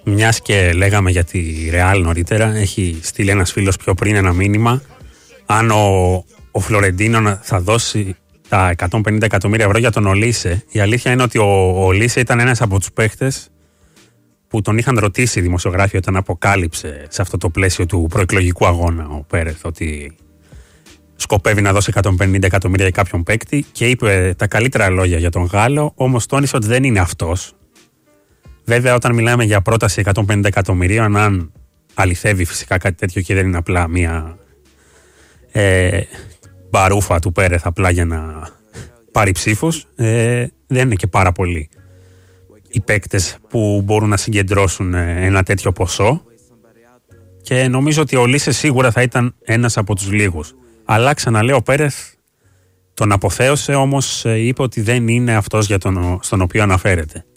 Μιας και λέγαμε για τη Ρεάλ νωρίτερα, έχει στείλει ένας φίλος πιο πριν ένα μήνυμα αν ο Φλωρεντίνο θα δώσει τα 150 εκατομμύρια ευρώ για τον Ολίσε. Η αλήθεια είναι ότι ο Ολίσε ήταν ένας από τους παίχτες που τον είχαν ρωτήσει οι δημοσιογράφοι όταν αποκάλυψε σε αυτό το πλαίσιο του προεκλογικού αγώνα ο Πέρεθ ότι σκοπεύει να δώσει 150 εκατομμύρια για κάποιον παίκτη και είπε τα καλύτερα λόγια για τον Γάλλο, όμως τόνισε ότι δεν είναι αυτός. Βέβαια, όταν μιλάμε για πρόταση 150 εκατομμυρίων, αν αληθεύει φυσικά κάτι τέτοιο και δεν είναι απλά μια μπαρούφα του Πέρεθ απλά για να πάρει ψήφους, δεν είναι και πάρα πολλοί οι παίκτες που μπορούν να συγκεντρώσουν ένα τέτοιο ποσό και νομίζω ότι ο Λίσε σίγουρα θα ήταν ένας από τους λίγους. Αλλά ξαναλέω, ο Πέρεθ τον αποθέωσε, όμως είπε ότι δεν είναι αυτός στον οποίο αναφέρεται.